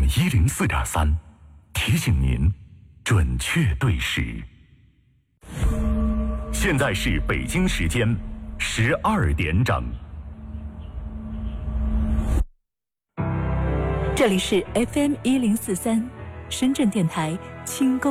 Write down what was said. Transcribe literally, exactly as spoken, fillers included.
一零四点三，提醒您准确对时。现在是北京时间十二点整。 这里是 F M 一零四三，深圳电台轻功。